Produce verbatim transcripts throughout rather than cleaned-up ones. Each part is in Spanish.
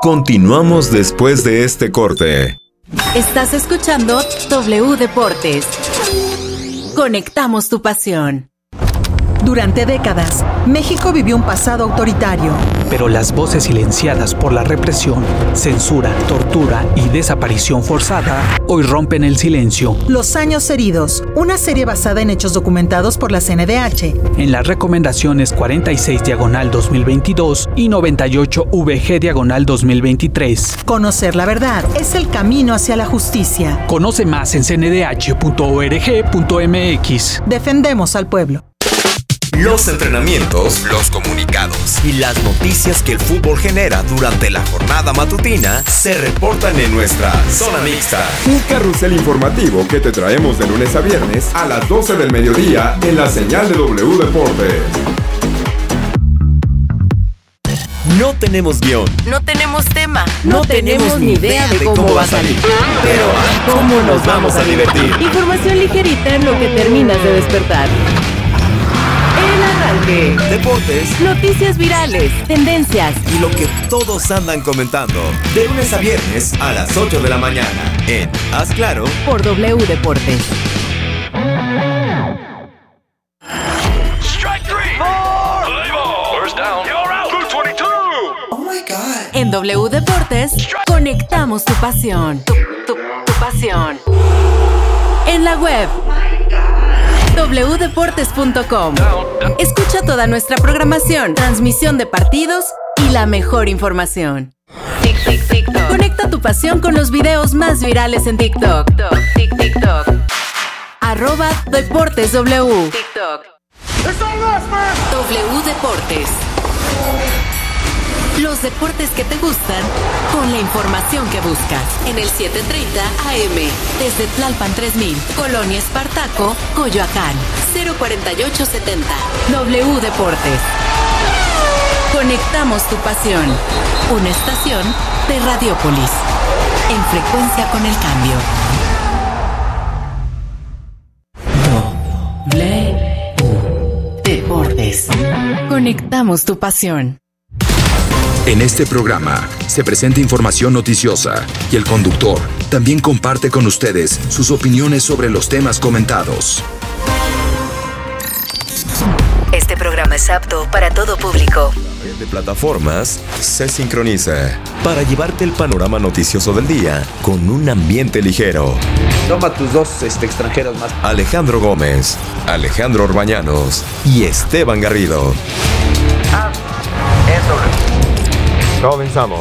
Continuamos después de este corte. Estás escuchando W Deportes. Conectamos tu pasión. Durante décadas, México vivió un pasado autoritario. Pero las voces silenciadas por la represión, censura, tortura y desaparición forzada hoy rompen el silencio. Los años heridos, una serie basada en hechos documentados por la C N D H. En las recomendaciones cuarenta y seis diagonal dos mil veintidós y noventa y ocho V G diagonal dos mil veintitrés. Conocer la verdad es el camino hacia la justicia. Conoce más en c n d h punto org punto m x. Defendemos al pueblo. Los entrenamientos, los comunicados y las noticias que el fútbol genera durante la jornada matutina se reportan en nuestra Zona Mixta. Un carrusel informativo que te traemos de lunes a viernes a las doce del mediodía en la señal de W Deportes. No tenemos guión. No tenemos tema. No, no tenemos ni idea de cómo, cómo va a salir. Pero ¿cómo nos vamos a divertir? Información ligerita en lo que terminas de despertar. El arranque. Deportes. Noticias virales. Tendencias. Y lo que todos andan comentando. De lunes a viernes a las ocho de la mañana. En Haz Claro. Por W Deportes. Strike three. Four. First down. You're out. two twenty-two. Oh my God. En W Deportes, conectamos tu pasión. Tu, tu, tu pasión. En la web. w deportes punto com. Escucha toda nuestra programación, transmisión de partidos y la mejor información. Tic, tic, TikTok. Conecta tu pasión con los videos más virales en TikTok. Tic, TikTok. Arroba Deportes W. TikTok. W Deportes. Los deportes que te gustan con la información que buscas. En el setecientos treinta A M. Desde Tlalpan tres mil. Colonia Espartaco, Coyoacán. cero cuarenta y ocho setenta. W Deportes. Conectamos tu pasión. Una estación de Radiópolis. En frecuencia con el cambio. W Deportes. Conectamos tu pasión. En este programa se presenta información noticiosa y el conductor también comparte con ustedes sus opiniones sobre los temas comentados. Este programa es apto para todo público. De plataformas se sincroniza para llevarte el panorama noticioso del día con un ambiente ligero. Toma tus dos este, extranjeros más. Alejandro Gómez, Alejandro Orbañanos y Esteban Garrido. Ah, eso. Comenzamos.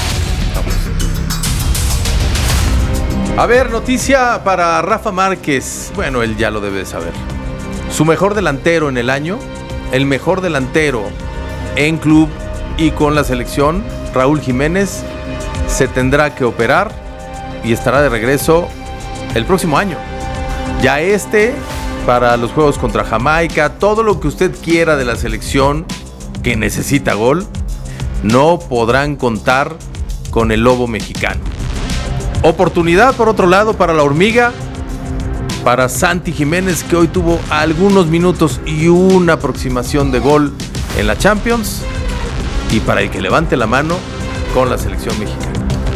A ver, noticia para Rafa Márquez. Bueno, él ya lo debe de saber. Su mejor delantero en el año, el mejor delantero en club y con la selección, Raúl Jiménez, se tendrá que operar y estará de regreso el próximo año. Ya este, para los juegos contra Jamaica, todo lo que usted quiera de la selección que necesita gol, no podrán contar con el lobo mexicano. Oportunidad, por otro lado, para la hormiga, para Santi Jiménez, que hoy tuvo algunos minutos y una aproximación de gol en la Champions, y para el que levante la mano con la selección mexicana.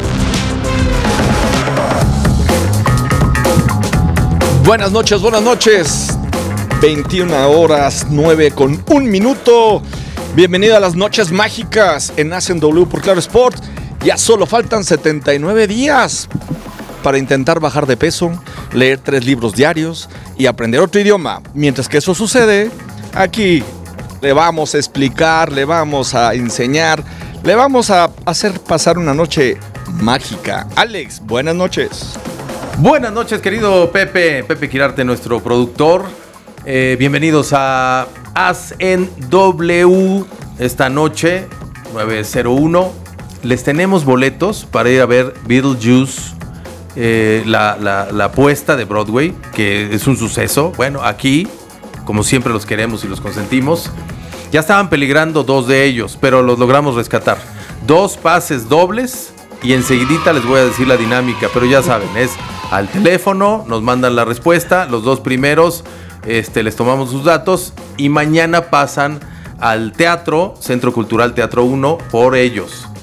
Buenas noches, buenas noches. veintiuna horas, nueve con un minuto. Bienvenido a las noches mágicas en Hacen W por Claro Sport. Ya solo faltan setenta y nueve días para intentar bajar de peso, leer tres libros diarios y aprender otro idioma. Mientras que eso sucede, aquí le vamos a explicar, le vamos a enseñar, le vamos a hacer pasar una noche mágica. Alex, buenas noches. Buenas noches, querido Pepe, Pepe Quirarte, nuestro productor. Eh, bienvenidos a Haz en W esta noche, nueve cero uno. Les tenemos boletos para ir a ver Beetlejuice, eh, la, la, la apuesta de Broadway, que es un suceso. Bueno, aquí, como siempre los queremos y los consentimos. Ya estaban peligrando dos de ellos, pero los logramos rescatar. Dos pases dobles y enseguidita les voy a decir la dinámica, pero ya saben, es al teléfono, nos mandan la respuesta, los dos primeros este, les tomamos sus datos y mañana pasan al teatro, Centro Cultural Teatro uno, por ellos,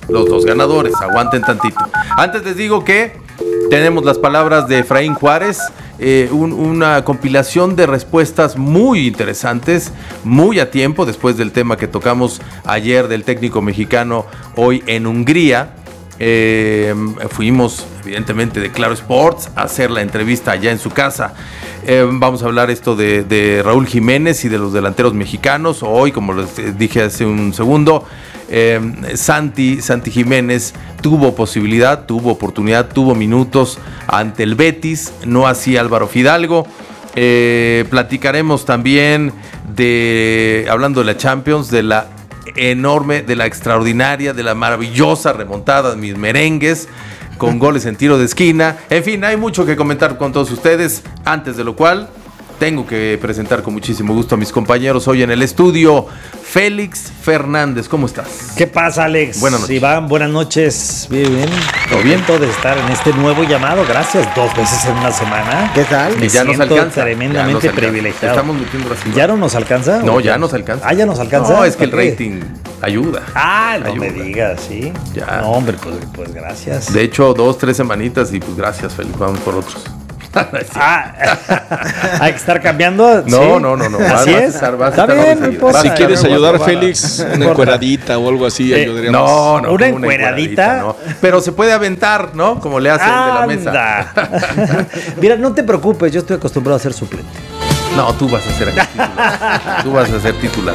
los dos ganadores. Aguanten tantito. Antes les digo que tenemos las palabras de Efraín Juárez, eh, un, una compilación de respuestas muy interesantes, muy a tiempo, después del tema que tocamos ayer del técnico mexicano hoy en Hungría. Eh, fuimos evidentemente de Claro Sports a hacer la entrevista allá en su casa. Eh, vamos a hablar esto de, de Raúl Jiménez y de los delanteros mexicanos. Hoy, como les dije hace un segundo, eh, Santi, Santi Jiménez tuvo posibilidad, tuvo oportunidad, tuvo minutos ante el Betis, no así Álvaro Fidalgo. Eh, platicaremos también de, hablando de la Champions, de la enorme, de la extraordinaria, de la maravillosa remontada de mis merengues con goles en tiro de esquina. En fin, hay mucho que comentar con todos ustedes, antes de lo cual tengo que presentar con muchísimo gusto a mis compañeros hoy en el estudio. Félix Fernández, ¿cómo estás? ¿Qué pasa, Alex? Buenas noches. Iván, buenas noches. Bien, bien. ¿Todo bien? Contento de estar en este nuevo llamado. Gracias, dos veces en una semana. ¿Qué tal? Me ya nos siento alcanza. tremendamente Ya nos alcanza. privilegiado. Estamos metiendo así. ¿Ya no nos alcanza? No, ya nos alcanza. Ah, ya nos alcanza. No, es que el ¿Para qué? rating ayuda. Ah, no Ayuda. me digas, ¿sí? Ya. No, hombre, pues, pues gracias. De hecho, dos, tres semanitas y pues gracias, Félix. Vamos por otros. Ah, hay que estar cambiando. No, ¿sí? no, no, no. Así Vas a es. estar- vas a Está estar bien, doble no seguido. importa. Vas Si a quieres estar ayudar, guapo, Félix, no una importa. encueradita o algo así, Eh, ayudaríamos. No, no. ¿Una como encueradita? no. Pero se puede aventar, ¿no? Como le hacen de la mesa. Anda. Mira, no te preocupes, yo estoy acostumbrado a ser suplente. No, tú vas a ser aquí titular. Tú vas a ser titular.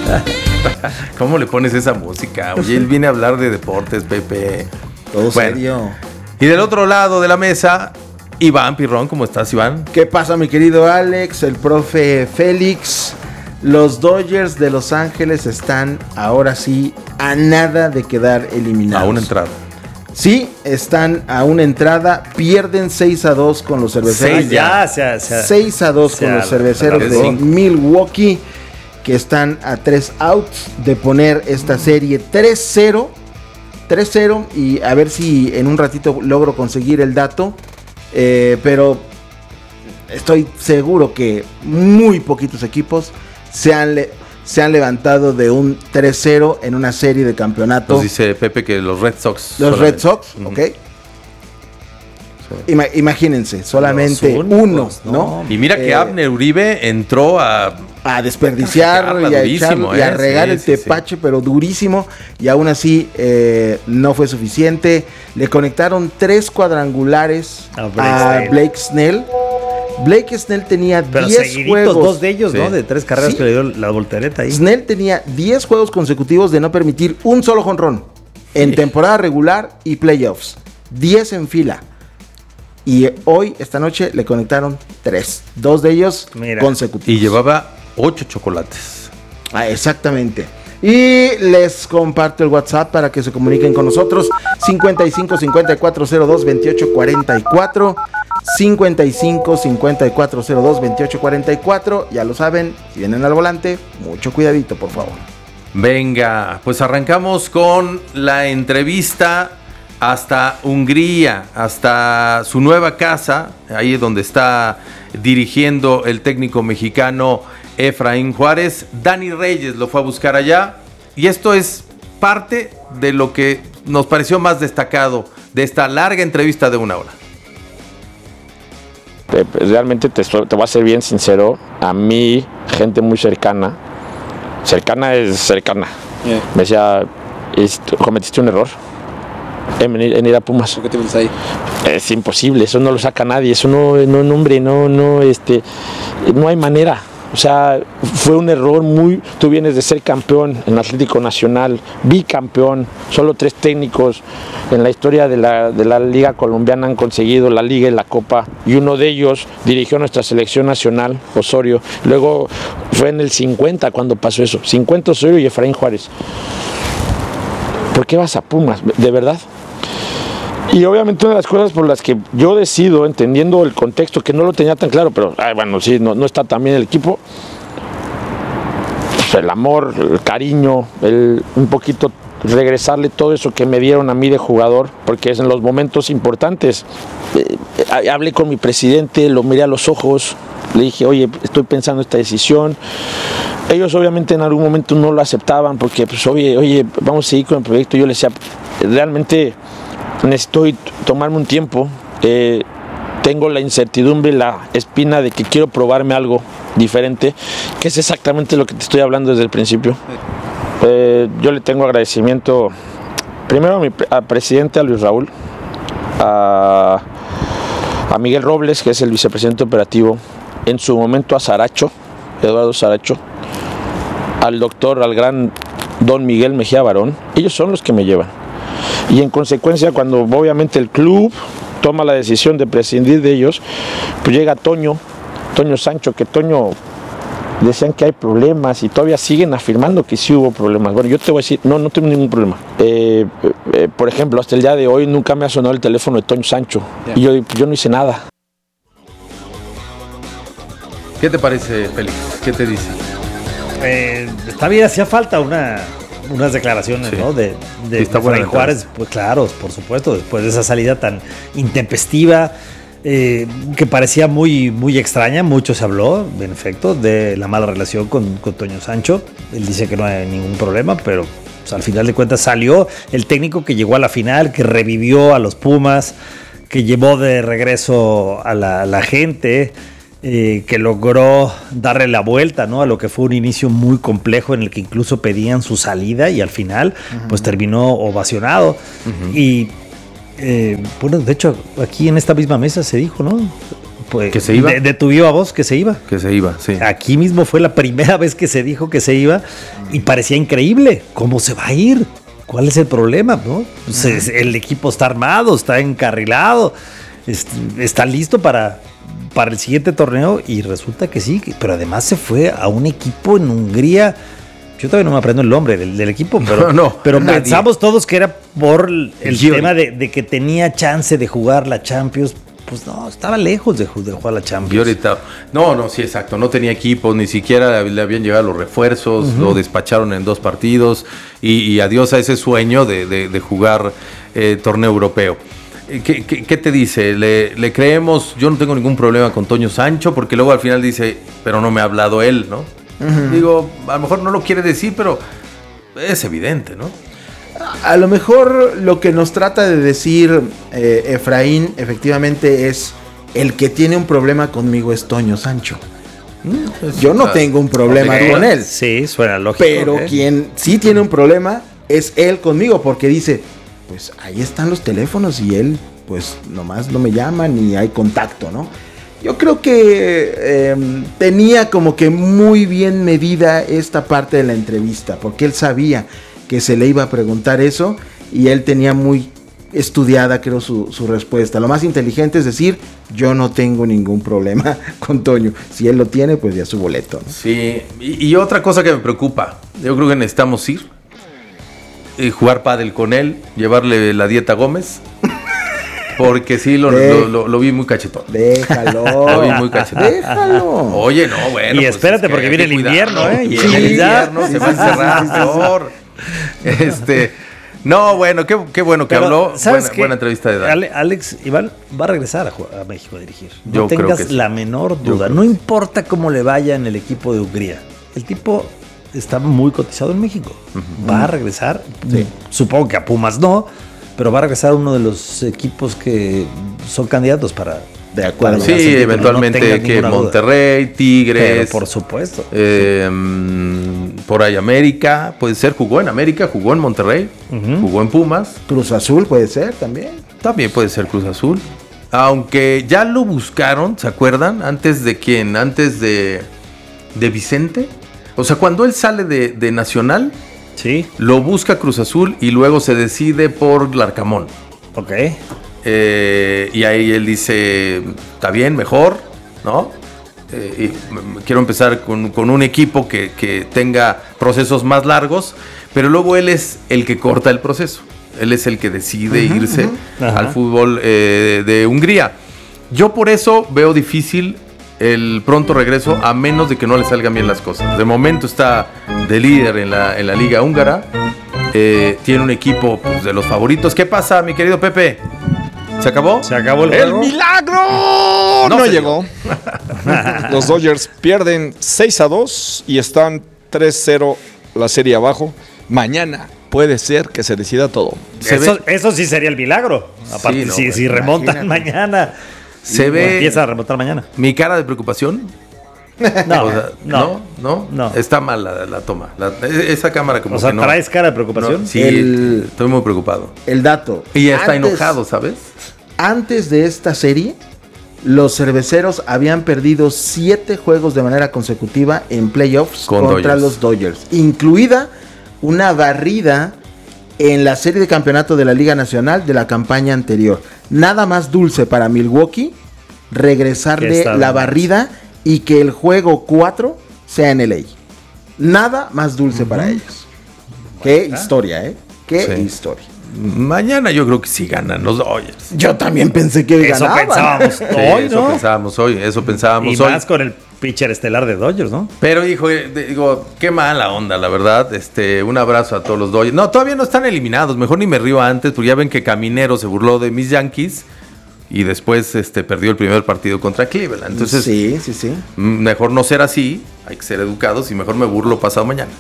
¿Cómo le pones esa música? Oye, él viene a hablar de deportes, Pepe. Todo Bueno. serio. Y del otro lado de la mesa, Iván Pirrón. ¿Cómo estás, Iván? ¿Qué pasa, mi querido Alex? El profe Félix. Los Dodgers de Los Ángeles están ahora sí a nada de quedar eliminados. A una entrada. Sí, están a una entrada. Pierden seis a dos con los cerveceros. Seis ya, se, se, seis a dos se con los al- cerveceros de alargó. Milwaukee, que están a tres outs de poner esta serie tres cero. tres cero y a ver si en un ratito logro conseguir el dato. Eh, pero estoy seguro que muy poquitos equipos se han, le- se han levantado de un tres cero en una serie de campeonato. Nos dice Pepe que los Red Sox. Los solamente. Red Sox, Ujú. ok. Ima- imagínense, solamente Los únicos, uno, ¿no? ¿no? Y mira que Eh, Abner Uribe entró a... a desperdiciar Cajearla y a, durísimo, echar- y a ¿eh? regar Sí, el sí, tepache, pero durísimo, y aún así eh, no fue suficiente. Le conectaron tres cuadrangulares A a Blake Blake, Snell. Snell. Blake Snell tenía Pero diez seguiditos, juegos. dos de ellos, Sí. ¿no? De tres carreras Sí. que le dio la voltereta ahí. Snell tenía diez juegos consecutivos de no permitir un solo jonrón en Sí. temporada regular y playoffs. diez en fila. Y hoy, esta noche, le conectaron tres. Dos de ellos Mira. consecutivos. Y llevaba ocho chocolates. Ah, exactamente. Y les comparto el WhatsApp para que se comuniquen con nosotros. cincuenta y cinco, cincuenta y cuatro cero dos, veintiocho cuarenta y cuatro. cincuenta y cinco, cincuenta y cuatro cero dos, veintiocho cuarenta y cuatro. Ya lo saben, si vienen al volante, mucho cuidadito, por favor. Venga, pues arrancamos con la entrevista hasta Hungría, hasta su nueva casa, ahí es donde está dirigiendo el técnico mexicano Efraín Juárez. Dani Reyes lo fue a buscar allá y esto es parte de lo que nos pareció más destacado de esta larga entrevista de una hora. Realmente te, te voy a ser bien sincero, a mí, gente muy cercana, cercana es cercana, Yeah. me decía, "Est- cometiste un error en, venir- en ir a Pumas. ¿Por qué te metes ahí? Es imposible, eso no lo saca nadie, eso no, no, no, hombre, no, no, este, no hay manera. O sea, fue un error muy... Tú vienes de ser campeón en Atlético Nacional, bicampeón, solo tres técnicos en la historia de la, de la Liga Colombiana han conseguido la Liga y la Copa, y uno de ellos dirigió nuestra selección nacional, Osorio. Luego fue en el cincuenta cuando pasó eso, cincuenta Osorio y Efraín Juárez. ¿Por qué vas a Pumas? ¿De verdad? Y obviamente una de las cosas por las que yo decido, entendiendo el contexto, que no lo tenía tan claro, pero ay, bueno, sí, no, no está tan bien el equipo, pues el amor, el cariño, el, un poquito regresarle todo eso que me dieron a mí de jugador, porque es en los momentos importantes. Eh, eh, hablé con mi presidente, lo miré a los ojos, le dije, oye, estoy pensando esta decisión. Ellos obviamente en algún momento no lo aceptaban porque, pues, oye, oye, vamos a seguir con el proyecto. Yo les decía, realmente necesito tomarme un tiempo. Eh, tengo la incertidumbre, la espina de que quiero probarme algo diferente, que es exactamente lo que te estoy hablando desde el principio. Eh, yo le tengo agradecimiento primero a mi al presidente, a Luis Raúl, a, a Miguel Robles, que es el vicepresidente operativo, en su momento a Saracho, Eduardo Saracho, al doctor, al gran don Miguel Mejía Barón. Ellos son los que me llevan. Y en consecuencia, cuando obviamente el club toma la decisión de prescindir de ellos, pues llega Toño, Toño Sancho, que Toño decían que hay problemas y todavía siguen afirmando que sí hubo problemas. Bueno, yo te voy a decir, no, no tengo ningún problema. Eh, eh, por ejemplo, hasta el día de hoy nunca me ha sonado el teléfono de Toño Sancho. Yeah. Y yo, yo no hice nada. ¿Qué te parece, Félix? ¿Qué te dice? Eh, está bien, hacía falta una... unas declaraciones, sí, ¿no? De, de, sí, de Fray Juárez, pues claro, por supuesto, después de esa salida tan intempestiva, eh, que parecía muy, muy extraña. Mucho se habló, en efecto, de la mala relación con, con Toño Sancho. Él dice que no hay ningún problema, pero pues, al final de cuentas salió el técnico que llegó a la final, que revivió a los Pumas, que llevó de regreso a la, a la gente. Eh, que logró darle la vuelta, ¿no?, a lo que fue un inicio muy complejo en el que incluso pedían su salida y al final uh-huh. pues terminó ovacionado. Uh-huh. Y eh, bueno, de hecho aquí en esta misma mesa se dijo, ¿no? Pues, que se iba. De, de tu viva voz que se iba. Que se iba, sí. Aquí mismo fue la primera vez que se dijo que se iba y parecía increíble. ¿Cómo se va a ir? ¿Cuál es el problema, no? Pues, uh-huh. El equipo está armado, está encarrilado, está listo para... para el siguiente torneo y resulta que sí, pero además se fue a un equipo en Hungría. Yo todavía no me aprendo el nombre del, del equipo, pero, no, no, pero pensamos todos que era por el, el tema de, de que tenía chance de jugar la Champions. Pues no, estaba lejos de, de jugar la Champions. Y ahorita, no, no, sí, exacto, no tenía equipo, ni siquiera le habían llegado los refuerzos, uh-huh. lo despacharon en dos partidos y, y adiós a ese sueño de, de, de jugar eh, torneo europeo. ¿Qué, qué, ¿Qué te dice? ¿Le, ¿Le creemos? Yo no tengo ningún problema con Toño Sancho, porque luego al final dice, pero no me ha hablado él, ¿no? Uh-huh. Digo, a lo mejor no lo quiere decir, pero es evidente, ¿no? A lo mejor lo que nos trata de decir eh, Efraín, efectivamente, es el que tiene un problema conmigo es Toño Sancho. ¿Mm? Yo no tengo un problema okay. con él. Sí, suena lógico. Pero ¿eh? Quien sí tiene un problema es él conmigo, porque dice... pues ahí están los teléfonos y él pues nomás no me llama ni hay contacto, ¿no? Yo creo que eh, tenía como que muy bien medida esta parte de la entrevista, porque él sabía que se le iba a preguntar eso y él tenía muy estudiada, creo, su, su respuesta. Lo más inteligente es decir, yo no tengo ningún problema con Toño. Si él lo tiene, pues ya su boleto, ¿no? Sí, y, y otra cosa que me preocupa, yo creo que necesitamos ir. Y jugar pádel con él, llevarle la dieta Gómez, porque sí, lo, De, lo, lo, lo vi muy cachetón. Déjalo. Lo vi muy cachetón. Déjalo. Oye, no, bueno. Y pues espérate, es que porque viene el invierno, ¿eh? Y sí, el invierno se va a encerrar peor. Este, no, bueno, qué, qué bueno que Pero, habló. Buena, buena entrevista de Dan. Alex Iván va a regresar a, a México a dirigir. No Yo tengas creo que sí. la menor duda. No importa cómo le vaya en el equipo de Hungría. El tipo... está muy cotizado en México. Uh-huh. Va a regresar, sí. Supongo que a Pumas no, pero va a regresar a uno de los equipos que son candidatos para... De acuerdo. Sí, eventualmente no que Monterrey, duda. Tigres. Pero por supuesto. Eh, sí. Por ahí América, puede ser, jugó en América, jugó en Monterrey, uh-huh. jugó en Pumas. Cruz Azul puede ser también. También puede ser Cruz Azul. Aunque ya lo buscaron, ¿se acuerdan? Antes de quién, antes de, de Vicente. O sea, cuando él sale de, de Nacional, sí. lo busca Cruz Azul y luego se decide por Larcamón. Ok. Eh, y ahí él dice, está bien, mejor, ¿no? Eh, y quiero empezar con, con un equipo que, que tenga procesos más largos, pero luego él es el que corta el proceso. Él es el que decide uh-huh, irse uh-huh. al fútbol eh, de Hungría. Yo por eso veo difícil el pronto regreso, a menos de que no le salgan bien las cosas. De momento está de líder en la, en la liga húngara. Eh, tiene un equipo pues, de los favoritos. ¿Qué pasa, mi querido Pepe? ¿Se acabó? Se acabó el, ¡El milagro! No, no llegó. Los Dodgers pierden seis a dos y están tres cero la serie abajo. Mañana, puede ser que se decida todo. Eso, eso sí sería el milagro. Aparte, sí, no, si, pues, si remontan mañana. Se ve. Empieza a remontar mañana. Mi cara de preocupación. No, o sea, no, no, no, no. Está mal la, la toma. La, esa cámara como o sea, que no. ¿traes cara de preocupación? No, sí, el, estoy muy preocupado. El dato. Y ya está antes, enojado, ¿sabes? Antes de esta serie, los cerveceros habían perdido siete juegos de manera consecutiva en playoffs Con contra Dodgers. los Dodgers, incluida una barrida en la serie de campeonato de la Liga Nacional de la campaña anterior. Nada más dulce para Milwaukee regresarle la barrida y que el juego cuatro sea en L A. Nada más dulce uh-huh. para ellos. Qué bueno, historia, ¿eh? Qué sí. historia. Mañana yo creo que sí ganan los Dodgers. Yo también pensé que eso ganaban. pensábamos sí, hoy, eso ¿no? pensábamos hoy, eso pensábamos y hoy. Y más con el pitcher estelar de Dodgers, ¿no? Pero hijo, digo, qué mala onda, la verdad. Este, un abrazo a todos los Dodgers. No, todavía no están eliminados. Mejor ni me río antes, porque ya ven que Caminero se burló de mis Yankees y después este, perdió el primer partido contra Cleveland. Entonces, sí, sí, sí. Mejor no ser así, hay que ser educados y mejor me burlo pasado mañana.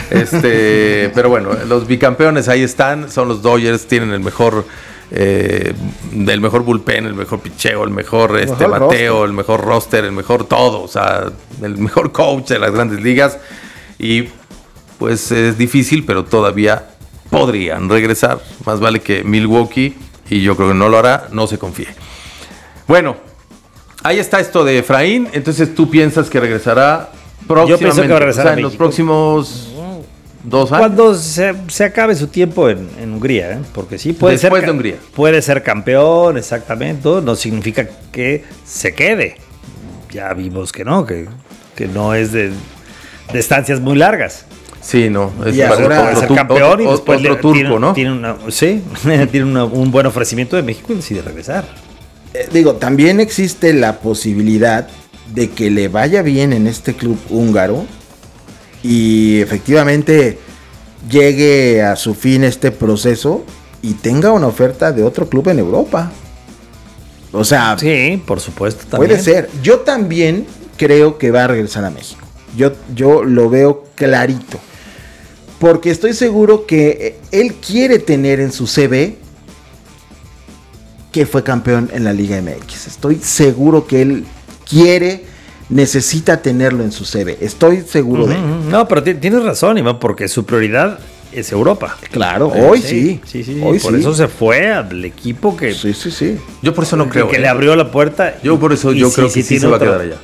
Este, pero bueno, los bicampeones ahí están, son los Dodgers, tienen el mejor, eh, el mejor bullpen, el mejor picheo, el mejor, este, mejor bateo, roster. el mejor roster, el mejor todo, o sea, el mejor coach de las grandes ligas. Y pues es difícil, pero todavía podrían regresar. Más vale que Milwaukee, y yo creo que no lo hará, no se confíe. Bueno, ahí está esto de Efraín. Entonces tú piensas que regresará próximamente. Yo pienso que va a regresar, o sea, a en los próximos dos años. Cuando se, se acabe su tiempo en, en Hungría, ¿eh? Porque sí puede Después ser de Hungría. Puede ser campeón, exactamente. No significa que se quede. Ya vimos que no, que, que no es de, de estancias muy largas. Sí, no. Es y ahora otro, ser tu, campeón otro, y después otro le, turco, tiene, ¿no? Tiene una, sí, tiene una, un buen ofrecimiento de México y decide regresar. Eh, digo, también existe la posibilidad de que le vaya bien en este club húngaro y efectivamente llegue a su fin este proceso y tenga una oferta de otro club en Europa. O sea, sí, por supuesto, también. Puede ser. Yo también creo que va a regresar a México. Yo, yo lo veo clarito. Porque estoy seguro que él quiere tener en su C V que fue campeón en la Liga M X. Estoy seguro que él quiere, necesita tenerlo en su C V. Estoy seguro uh-huh. de ello. No, pero t- tienes razón, Iván, porque su prioridad es Europa. Claro, eh, hoy sí. Sí, sí, sí hoy por sí. eso se fue al equipo que... Sí, sí, sí. Yo por eso no que, creo. Que eh. le abrió la puerta. Yo por eso y, yo y creo sí, que sí sí se va otro. a quedar allá.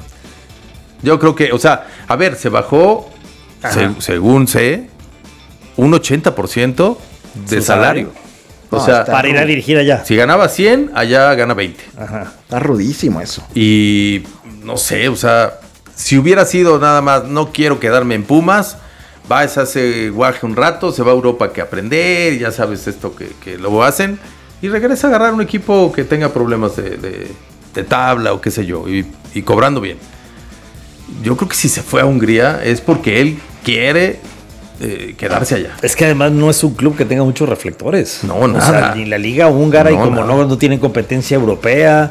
Yo creo que, o sea, a ver, se bajó, se, según sé, un ochenta por ciento de salario. salario. O no, sea, para ir a dirigir allá. Si ganaba cien, allá gana veinte. Ajá. Está rudísimo eso. Y no sé, o sea, si hubiera sido nada más, no quiero quedarme en Pumas, va, se hace guaje un rato, se va a Europa que aprender, ya sabes esto que, que lo hacen, y regresa a agarrar un equipo que tenga problemas de, de, de tabla o qué sé yo, y, y cobrando bien. Yo creo que si se fue a Hungría es porque él quiere eh, quedarse allá. Es que además no es un club que tenga muchos reflectores. No, no. O sea, ni la liga húngara, no, y como no, no tienen competencia europea.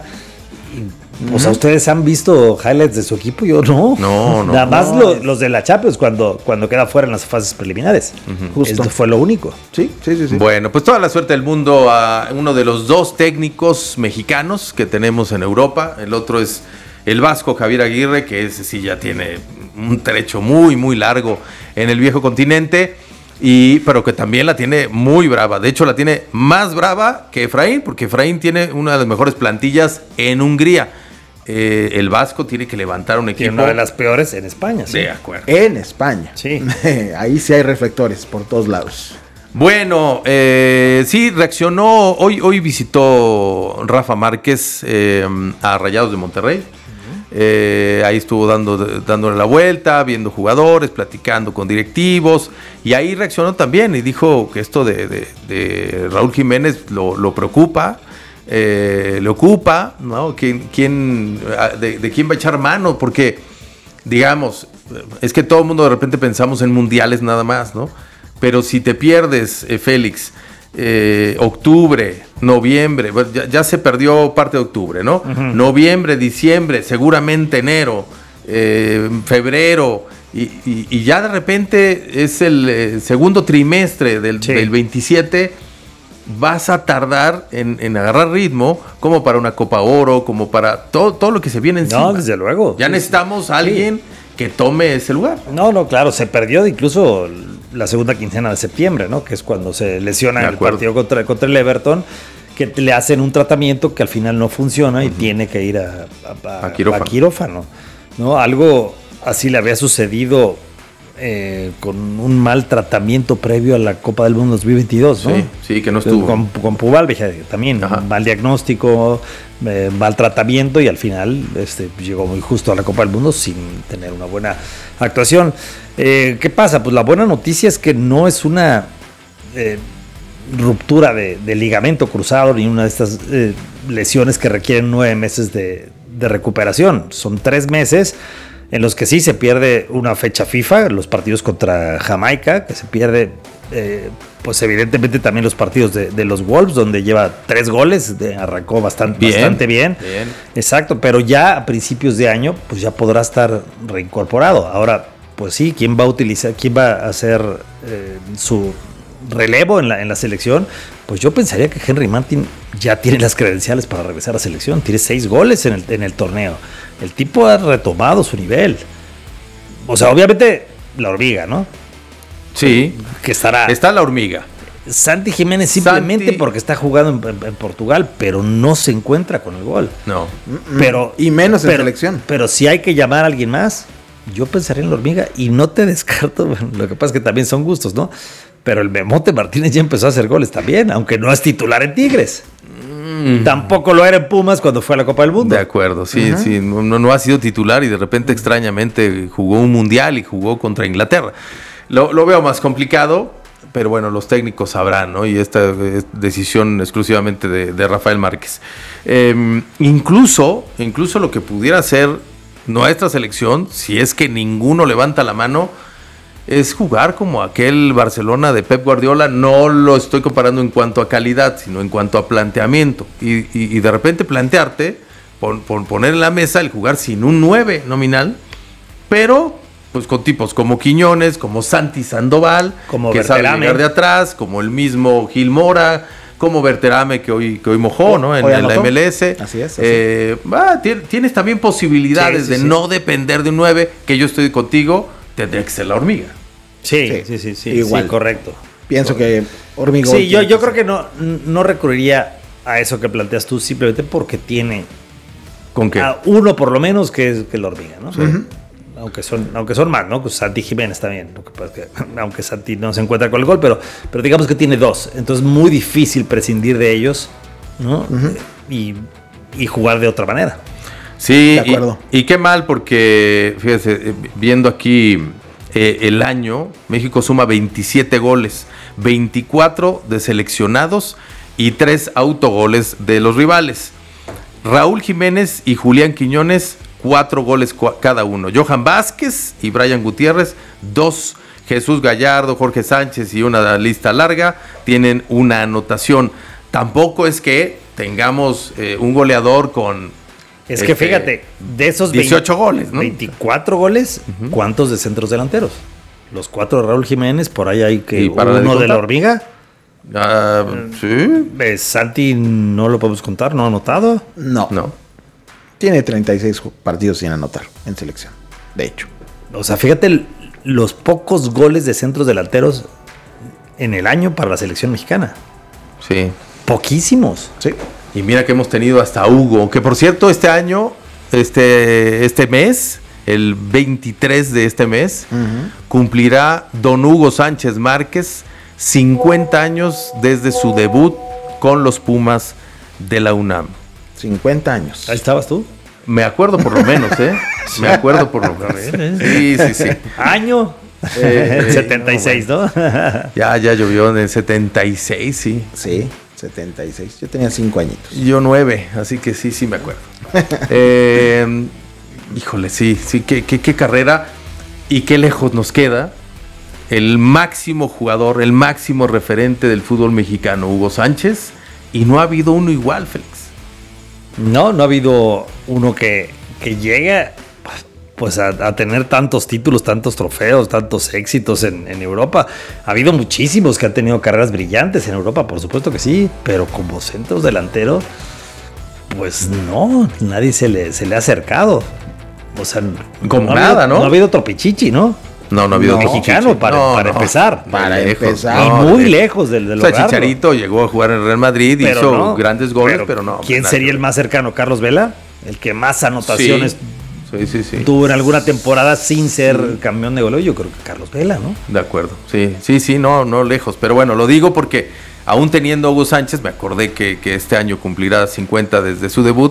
Y, o sea, ¿ustedes han visto highlights de su equipo? Yo no. No, no. Nada más no, lo, es... los de la Champions cuando, cuando queda fuera en las fases preliminares. Uh-huh. Justo. Esto fue lo único. Sí, sí, sí, sí. Bueno, pues toda la suerte del mundo a uno de los dos técnicos mexicanos que tenemos en Europa. El otro es el vasco Javier Aguirre, que ese sí ya tiene un trecho muy, muy largo en el viejo continente, y, pero que también la tiene muy brava. De hecho, la tiene más brava que Efraín, porque Efraín tiene una de las mejores plantillas en Hungría. Eh, el vasco tiene que levantar un equipo. Tiene una de las peores en España. Sí. De acuerdo. En España. Sí. Ahí sí hay reflectores por todos lados. Bueno, eh, sí, reaccionó. Hoy, hoy visitó Rafa Márquez eh, a Rayados de Monterrey. Eh, ahí estuvo dando, dándole la vuelta, viendo jugadores, platicando con directivos, y ahí reaccionó también y dijo que esto de, de, de Raúl Jiménez lo, lo preocupa, eh, le ocupa, ¿no? ¿Quién, quién, de, de quién va a echar mano? Porque, digamos, es que todo el mundo de repente pensamos en mundiales nada más, ¿no? Pero si te pierdes, eh, Félix, Eh, octubre, noviembre, ya, ya se perdió parte de octubre, ¿no? Uh-huh. Noviembre, diciembre, seguramente enero, eh, febrero Y, y, y ya de repente es el eh, segundo trimestre del, sí. del veintisiete, vas a tardar en, en agarrar ritmo como para una Copa Oro, como para todo, todo lo que se viene encima. No, desde luego. Ya sí, necesitamos a alguien sí. que tome ese lugar. No, no, claro, se perdió incluso la segunda quincena de septiembre, ¿no? Que es cuando se lesiona el partido contra, contra el Everton, que le hacen un tratamiento que al final no funciona y uh-huh. tiene que ir a, a, a, a quirófano. A quirófano, ¿no? Algo así le había sucedido eh, con un mal tratamiento previo a la Copa del Mundo dos mil veintidós, ¿no? Sí, sí, que no estuvo. Con, con Pubal, también, Ajá. mal diagnóstico, eh, mal tratamiento y al final este, llegó muy justo a la Copa del Mundo sin tener una buena actuación. Eh, ¿Qué pasa? Pues la buena noticia es que no es una eh, ruptura de, de ligamento cruzado ni una de estas eh, lesiones que requieren nueve meses de, de recuperación. Son tres meses en los que sí se pierde una fecha FIFA, los partidos contra Jamaica, que se pierde, eh, pues evidentemente también los partidos de, de los Wolves, donde lleva tres goles, de, arrancó bastante bien, bastante bien. bien. Exacto, pero ya a principios de año, pues ya podrá estar reincorporado. Ahora, pues sí, ¿quién va a utilizar, quién va a hacer eh, su relevo en la, en la selección? Pues yo pensaría que Henry Martin ya tiene las credenciales para regresar a selección. Tiene seis goles en el, en el torneo. El tipo ha retomado su nivel. O sea, obviamente la hormiga, ¿no? Sí. Que estará. Está la hormiga. Santi Jiménez simplemente Santi... porque está jugando en, en Portugal, pero no se encuentra con el gol. No. Pero, y menos en pero, selección. Pero si hay que llamar a alguien más, yo pensaría en la hormiga y no te descarto. Lo que pasa es que también son gustos, ¿no? Pero el Memote Martínez ya empezó a hacer goles también, aunque no es titular en Tigres. Mm. Tampoco lo era en Pumas cuando fue a la Copa del Mundo. De acuerdo, sí, uh-huh. sí. No, no ha sido titular y de repente extrañamente jugó un mundial y jugó contra Inglaterra. Lo, lo veo más complicado, pero bueno, los técnicos sabrán, ¿no? Y esta es decisión exclusivamente de, de Rafael Márquez. Eh, incluso, incluso lo que pudiera hacer nuestra selección, si es que ninguno levanta la mano, es jugar como aquel Barcelona de Pep Guardiola. No lo estoy comparando en cuanto a calidad, sino en cuanto a planteamiento. Y, y, y de repente plantearte, pon, pon, poner en la mesa el jugar sin un nueve nominal, pero pues con tipos como Quiñones, como Santi Sandoval, como que Berterame. sabe llegar de atrás, como el mismo Gil Mora, como Berterame que hoy, que hoy mojó, ¿no? En, en la M L S. Así es. Así. Eh, ah, tienes también posibilidades sí, sí, de sí. no depender de un nueve, que yo estoy contigo, tendría que ser la hormiga. Sí, sí, sí, sí, sí, igual. Sí, correcto. Pienso correcto. que hormiga. Sí, yo, yo creo que no, no recurriría a eso que planteas tú, simplemente porque tiene ¿con qué? A uno por lo menos que es que la hormiga, ¿no? Sí. Uh-huh. Aunque son, aunque son más, ¿no? Pues Santi Jiménez también. Lo que pasa es que, aunque Santi no se encuentra con el gol, pero, pero digamos que tiene dos. Entonces es muy difícil prescindir de ellos, ¿no? Uh-huh. Y, y jugar de otra manera. Sí, de acuerdo. Y, y qué mal, porque fíjese, viendo aquí eh, el año, México suma veintisiete goles, veinticuatro de seleccionados y tres autogoles de los rivales. Raúl Jiménez y Julián Quiñones, cuatro goles cada uno. Johan Vázquez y Brian Gutiérrez, dos. Jesús Gallardo, Jorge Sánchez y una lista larga tienen una anotación. Tampoco es que tengamos eh, un goleador con... Es que este, fíjate, de esos dieciocho goles, ¿no? veinticuatro goles, uh-huh. ¿Cuántos de centros delanteros? Los cuatro de Raúl Jiménez, por ahí hay que uno de, de la hormiga. Uh, sí. Eh, Santi no lo podemos contar, ¿no ha anotado? No. No. Tiene treinta y seis partidos sin anotar en selección, de hecho. O sea, fíjate los pocos goles de centros delanteros en el año para la selección mexicana. Sí. Poquísimos. Sí. Y mira que hemos tenido hasta Hugo, que por cierto este año, este, este mes, el veintitrés de este mes, uh-huh. cumplirá don Hugo Sánchez Márquez cincuenta años desde su debut con los Pumas de la UNAM. cincuenta años. ¿Ahí estabas tú? Me acuerdo por lo menos, ¿eh? Me acuerdo por lo menos. Sí, sí, sí. ¿Año? Eh, el setenta y seis, no, bueno. ¿no? Ya, ya llovió en el setenta y seis, sí. Sí, setenta y seis. Yo tenía cinco añitos. Yo nueve, así que sí, sí me acuerdo. eh, híjole, sí, sí, qué, qué, qué carrera y qué lejos nos queda el máximo jugador, el máximo referente del fútbol mexicano, Hugo Sánchez, y no ha habido uno igual, Félix. No, no ha habido uno que, que llegue pues a, a tener tantos títulos, tantos trofeos, tantos éxitos en, en Europa. Ha habido muchísimos que han tenido carreras brillantes en Europa, por supuesto que sí, pero como centros delanteros, pues no, nadie se le, se le ha acercado. O sea, como no nada, habido, ¿no? No ha habido otro Pichichi, ¿no? No, no ha habido no, mexicano para, no, para no, empezar. Para lejos, empezar. Y no, muy de, lejos del, del O sea, Chicharito llegó a jugar en Real Madrid, pero hizo no, grandes goles, pero, pero no. ¿Quién nada. sería el más cercano? ¿Carlos Vela? El que más anotaciones sí, sí, sí, sí. tuvo en alguna temporada sin ser sí. campeón de goleo. Yo creo que Carlos Vela, ¿no? De acuerdo, sí, sí, sí, no, no lejos. Pero bueno, lo digo porque aún teniendo a Hugo Sánchez, me acordé que, que este año cumplirá cincuenta desde su debut.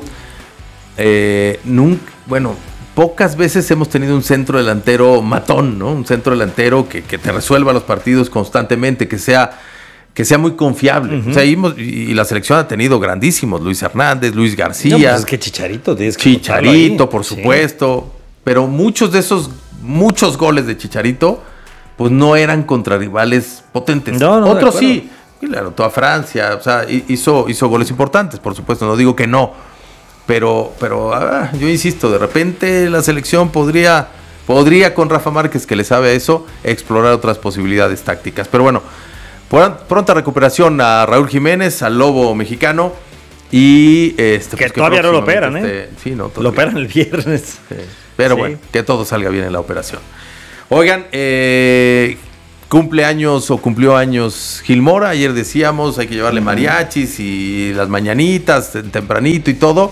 Eh, nunca, bueno, pocas veces hemos tenido un centro delantero matón, ¿no? Un centro delantero que, que te resuelva los partidos constantemente, que sea, que sea muy confiable. Uh-huh. O sea, y, y la selección ha tenido grandísimos, Luis Hernández, Luis García. No, pues es que Chicharito, tienes que Chicharito, por supuesto. Sí. Pero muchos de esos, muchos goles de Chicharito, pues no eran contra rivales potentes. No, no, Otros sí, y le anotó a Francia, o sea, hizo, hizo goles importantes, por supuesto, no digo que no. Pero, pero ah, yo insisto, de repente la selección podría, podría con Rafa Márquez, que le sabe a eso, explorar otras posibilidades tácticas. Pero bueno, pronta recuperación a Raúl Jiménez, al Lobo mexicano. Y este, que pues, todavía no lo operan, este, ¿eh? Sí, no, lo operan el viernes. Sí. Pero sí. Bueno, que todo salga bien en la operación. Oigan, eh, cumpleaños o cumplió años Gil Mora. Ayer decíamos, hay que llevarle mariachis y las mañanitas tempranito y todo.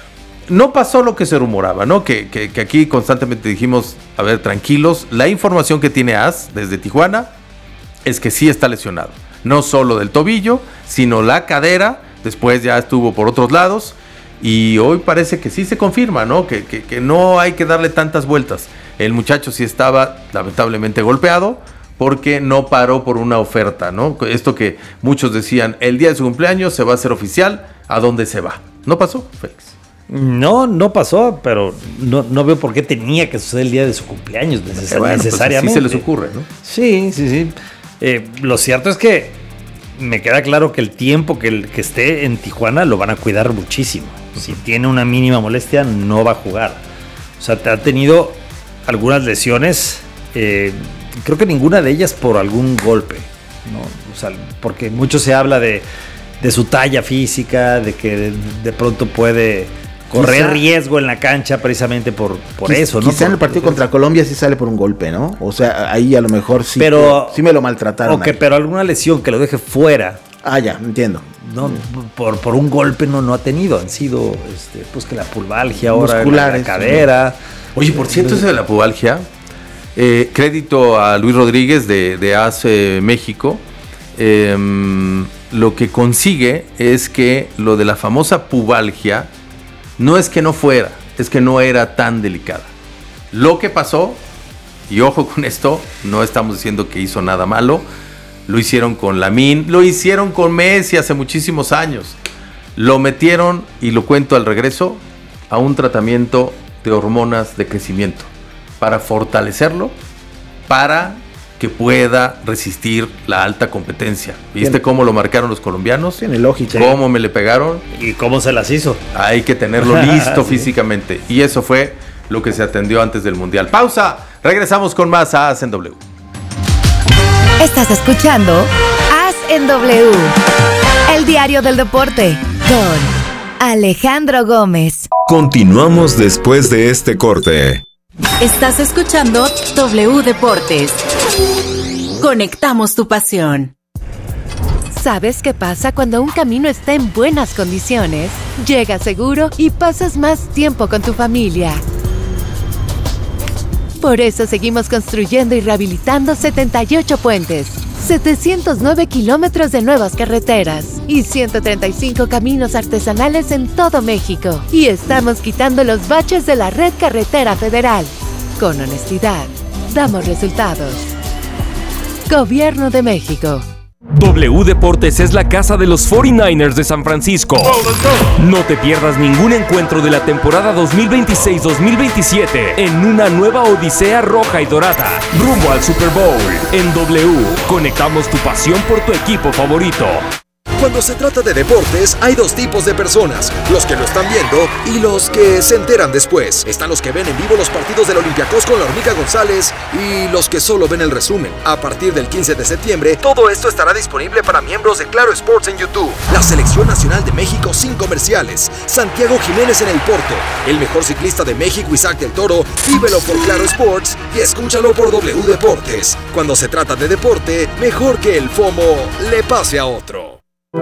No pasó lo que se rumoraba, ¿no? Que, que, que aquí constantemente dijimos, a ver, tranquilos. La información que tiene A S desde Tijuana es que sí está lesionado. No solo del tobillo, sino la cadera. Después ya estuvo por otros lados. Y hoy parece que sí se confirma, ¿no? Que, que, que no hay que darle tantas vueltas. El muchacho sí estaba lamentablemente golpeado porque no paró por una oferta, ¿no? Esto que muchos decían, el día de su cumpleaños se va a hacer oficial, ¿a dónde se va? ¿No pasó, Félix? No, no pasó, pero no, no veo por qué tenía que suceder el día de su cumpleaños neces- bueno, necesariamente. Pues sí se les ocurre, ¿no? Sí, sí, sí. Eh, lo cierto es que me queda claro que el tiempo que, el, que esté en Tijuana lo van a cuidar muchísimo. Si tiene una mínima molestia, no va a jugar. O sea, ha tenido algunas lesiones, eh, creo que ninguna de ellas por algún golpe, ¿no? O sea, porque mucho se habla de, de su talla física, de que de, de pronto puede correr quizá, riesgo en la cancha precisamente por, por quizá, eso, ¿no? Quizá en el partido contra Colombia sí sale por un golpe, ¿no? O sea, ahí a lo mejor sí, pero, sí me lo maltrataron. Ok, pero alguna lesión que lo deje fuera. Ah, ya, entiendo. No, por, por un golpe no, no ha tenido. Han sido, este, pues que la pulvalgia ahora, musculares, la cadera. Sí. Oye, por cierto, eso de la pubalgia, eh, crédito a Luis Rodríguez de, de A S México, eh, lo que consigue es que lo de la famosa pubalgia no es que no fuera, es que no era tan delicada. Lo que pasó, y ojo con esto, no estamos diciendo que hizo nada malo, lo hicieron con Lamine, lo hicieron con Messi hace muchísimos años. Lo metieron, y lo cuento al regreso, a un tratamiento de hormonas de crecimiento para fortalecerlo, para que pueda resistir la alta competencia. ¿Viste Bien. cómo lo marcaron los colombianos? Tiene lógica. ¿Cómo me le pegaron? ¿Y cómo se las hizo? Hay que tenerlo listo sí. físicamente. Y eso fue lo que se atendió antes del Mundial. Pausa. Regresamos con más A S en W. Estás escuchando A S en W, el diario del deporte, con Alejandro Gómez. Continuamos después de este corte. Estás escuchando W Deportes. Conectamos tu pasión. ¿Sabes qué pasa cuando un camino está en buenas condiciones? Llega seguro y pasas más tiempo con tu familia. Por eso seguimos construyendo y rehabilitando setenta y ocho puentes, setecientos nueve kilómetros de nuevas carreteras y ciento treinta y cinco caminos artesanales en todo México. Y estamos quitando los baches de la red carretera federal. Con honestidad, damos resultados. Gobierno de México. W Deportes es la casa de los cuarenta y nueve ers de San Francisco. No te pierdas ningún encuentro de la temporada dos mil veintiséis dos mil veintisiete en una nueva odisea roja y dorada, rumbo al Super Bowl. En W, conectamos tu pasión por tu equipo favorito. Cuando se trata de deportes, hay dos tipos de personas, los que lo están viendo y los que se enteran después. Están los que ven en vivo los partidos del Olympiacos con la Hormiga González y los que solo ven el resumen. A partir del quince de septiembre, todo esto estará disponible para miembros de Claro Sports en YouTube. La Selección Nacional de México sin comerciales. Santiago Jiménez en el Porto. El mejor ciclista de México, Isaac del Toro. Vívelo por Claro Sports y escúchalo por W Deportes. Cuando se trata de deporte, mejor que el FOMO le pase a otro.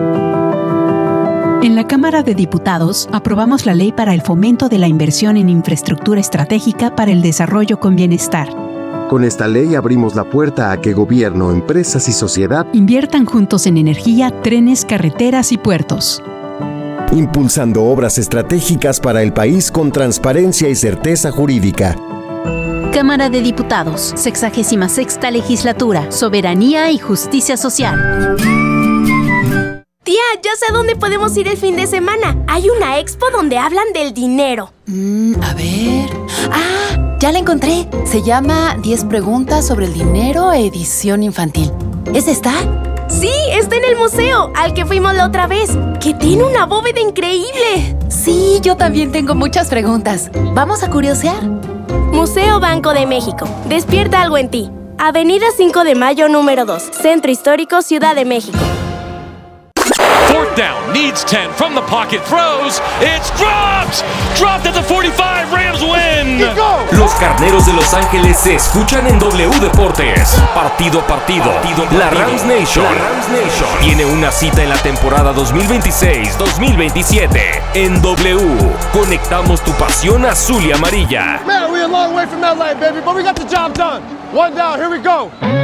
En la Cámara de Diputados aprobamos la ley para el fomento de la inversión en infraestructura estratégica para el desarrollo con bienestar. Con esta ley abrimos la puerta a que gobierno, empresas y sociedad inviertan juntos en energía, trenes, carreteras y puertos. Impulsando obras estratégicas para el país con transparencia y certeza jurídica. Cámara de Diputados, sexagésima sexta legislatura, soberanía y justicia social. Tía, ya sé a dónde podemos ir el fin de semana. Hay una expo donde hablan del dinero. Mm, a ver... ¡Ah! Ya la encontré. Se llama diez preguntas sobre el dinero, edición infantil. ¿Es esta? Sí, está en el museo, al que fuimos la otra vez. ¡Que tiene una bóveda increíble! Sí, yo también tengo muchas preguntas. ¿Vamos a curiosear? Museo Banco de México. Despierta algo en ti. Avenida cinco de Mayo, número dos. Centro Histórico, Ciudad de México. Fourth down, needs ten, from the pocket, throws, it's dropped! Dropped at the forty-five, Rams win! Los Carneros de Los Ángeles se escuchan en W Deportes. Partido a partido, partido, partido. La Rams Nation, la Rams Nation tiene una cita en la temporada dos mil veintiséis dos mil veintisiete. En W, conectamos tu pasión azul y amarilla. Man, we're a long way from that line, baby, but we got the job done. One down, here we go.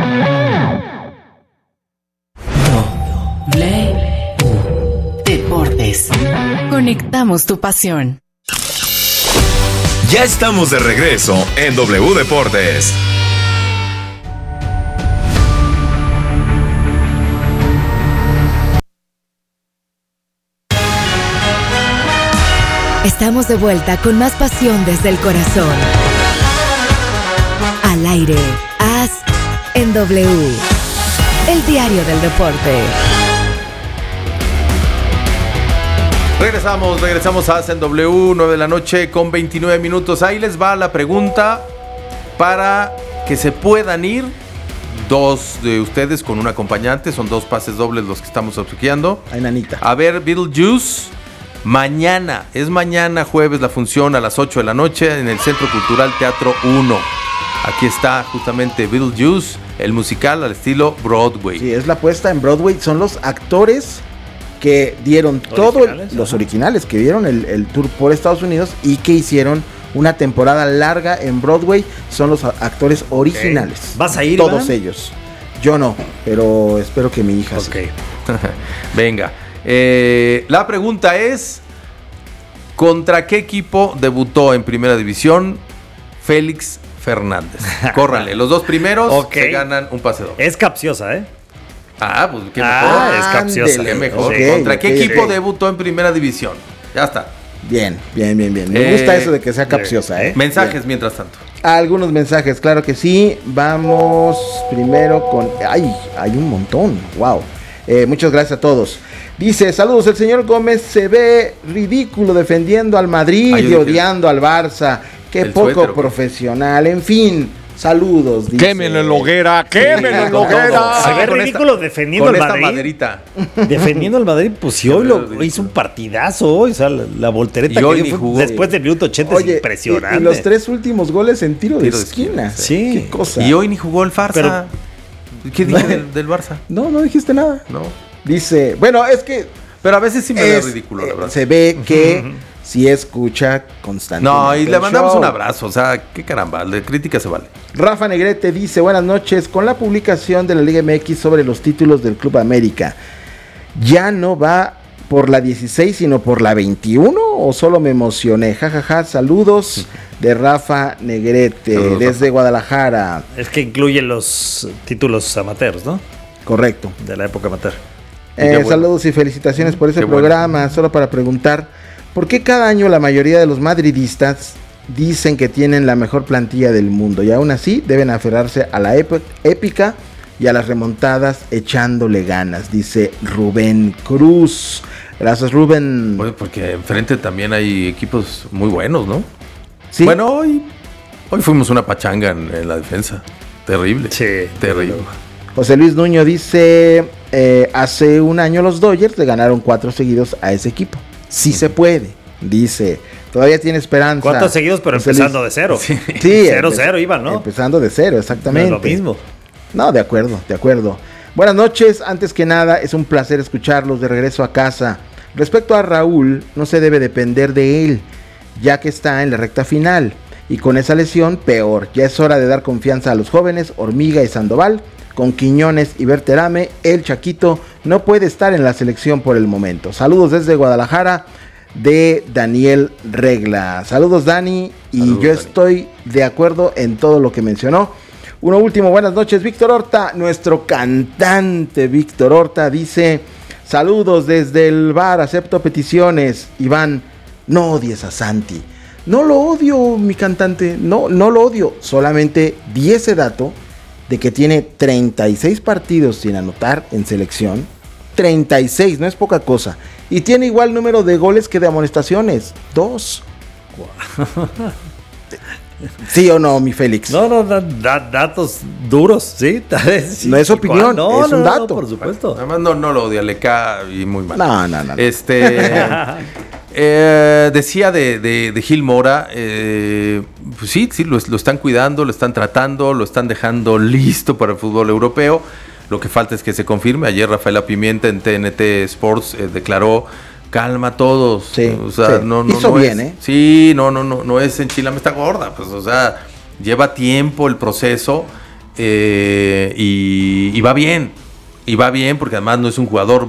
Deportes. Conectamos tu pasión. Ya estamos de regreso en W Deportes. Estamos de vuelta con más pasión desde el corazón. Al aire, As en W. El diario del deporte. Regresamos, regresamos a Hacen W, nueve de la noche con veintinueve minutos. Ahí les va la pregunta para que se puedan ir dos de ustedes con un acompañante. Son dos pases dobles los que estamos obsequiando. Ay, nanita. A ver, Beetlejuice, mañana, es mañana jueves la función a las ocho de la noche en el Centro Cultural Teatro uno. Aquí está justamente Beetlejuice, el musical al estilo Broadway. Sí, es la puesta en Broadway. Son los actores que dieron todo, el, los originales, que dieron el, el tour por Estados Unidos y que hicieron una temporada larga en Broadway. Son los actores originales. Okay. ¿Vas a ir, todos ¿verdad? ellos. Yo no, pero espero que mi hija Ok. Sí. Venga. Eh, la pregunta es: ¿contra qué equipo debutó en Primera División Félix Fernández? Córranle, los dos primeros okay. se ganan un pase doble. Es capciosa, ¿eh? Ah, pues qué ah, mejor. Es capciosa. Qué mejor. Okay, ¿Contra okay, qué equipo okay. debutó en Primera División? Ya está. Bien, bien, bien, bien. Me eh, gusta eso de que sea capciosa, ¿eh? Mensajes bien. Mientras tanto. Algunos mensajes, claro que sí. Vamos primero con... ¡Ay! Hay un montón. ¡Wow! Eh, muchas gracias a todos. Dice, saludos, el señor Gómez se ve ridículo defendiendo al Madrid Ay, y odiando al Barça. Qué poco suéter, profesional. En fin... Saludos, dice. Quémenlo en la hoguera, quémenlo en la hoguera. Se ve ridículo esta, defendiendo al Madrid. Maderita. Defendiendo al Madrid, pues si hoy lo hizo un partidazo hoy, o sea, la, la voltereta que dio fue después del minuto ochenta Oye, es impresionante. Y, y los tres últimos goles en tiro, tiro de esquina. De esquina. Sí. Qué cosa. Y hoy ni jugó el Farsa. Pero, ¿qué dije del, del Barça? No, no dijiste nada. No. Dice, bueno, es que... Pero a veces sí me es, da ridículo, la verdad. Se ve que... Si escucha constantemente. No, y le mandamos show. un abrazo, o sea, qué caramba, de crítica se vale. Rafa Negrete dice, buenas noches, con la publicación de la Liga M X sobre los títulos del Club América, ¿ya no va por la dieciséis sino por la veintiuno o solo me emocioné? Jajaja, ja, ja, saludos de Rafa Negrete saludos, desde Rafa. Guadalajara. Es que incluye los títulos amateurs, ¿no? Correcto. De la época amateur. Eh, bueno. Saludos y felicitaciones por ese qué programa, bueno. Solo para preguntar... ¿Por qué cada año la mayoría de los madridistas dicen que tienen la mejor plantilla del mundo y aún así deben aferrarse a la ép- épica y a las remontadas echándole ganas, dice Rubén Cruz. Gracias, Rubén. Bueno, porque enfrente también hay equipos muy buenos, ¿no? Sí. Bueno, hoy, hoy fuimos una pachanga en, en la defensa. Terrible. Sí. Terrible. José Luis Nuño dice, eh, hace un año los Dodgers le ganaron cuatro seguidos a ese equipo. Sí se puede, dice. Todavía tiene esperanza. Cuatro seguidos, pero José empezando Luis. de cero. Sí, cero, cero iban, ¿no? Empezando de cero, exactamente. No es lo mismo. No, de acuerdo, de acuerdo. Buenas noches, antes que nada, es un placer escucharlos de regreso a casa. Respecto a Raúl, no se debe depender de él, ya que está en la recta final. Y con esa lesión, peor. Ya es hora de dar confianza a los jóvenes, Hormiga y Sandoval. Con Quiñones y Berterame, el Chaquito no puede estar en la selección por el momento. Saludos desde Guadalajara, de Daniel Regla. Saludos, Dani, y Saludos, yo Dani. estoy de acuerdo en todo lo que mencionó. Uno último, buenas noches, Víctor Horta, nuestro cantante Víctor Horta dice, saludos desde el bar, acepto peticiones. Iván, no odies a Santi. No lo odio, mi cantante, no, no lo odio, solamente di ese dato de que tiene treinta y seis partidos sin anotar en selección. treinta y seis, no es poca cosa. Y tiene igual número de goles que de amonestaciones, dos. ¿Sí o no, mi Félix? No, no, da, da, datos duros, ¿sí? sí no es opinión, no, es no, un no, dato. No, por supuesto. Además, no, no lo odia, le cae y muy mal. No, no, no. no. Este... Eh, decía de, de, de Gil Mora, eh, pues sí, sí lo, lo están cuidando, lo están tratando, lo están dejando listo para el fútbol europeo. Lo que falta es que se confirme. Ayer Rafaela Pimienta en T N T Sports eh, declaró, calma a todos. Sí, o sea, sí. no, no, Hizo no bien, es, ¿eh? Sí, no, no, no, no es enchilame esta gorda. Pues, o sea, lleva tiempo el proceso eh, y, y va bien. Y va bien porque además no es un jugador